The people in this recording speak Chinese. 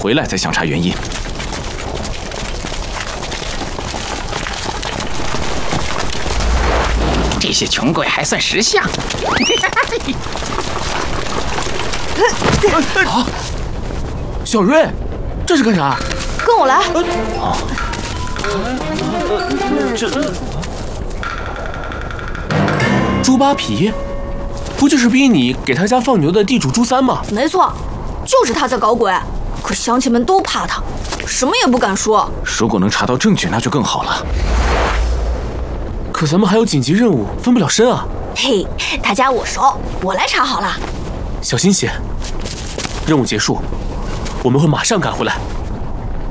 回来再详查原因。 这些穷鬼还算识相。 啊！小瑞，这是干啥？ 跟我来。 猪扒皮，不就是逼你给他家放牛的地主朱三吗？ 没错，就是他在搞鬼。可乡亲们都怕他，什么也不敢说。 如果能查到证据，那就更好了。 可咱们还有紧急任务，分不了身啊。 嘿，他家我熟，我来查好了。 小心些。任务结束，我们会马上赶回来。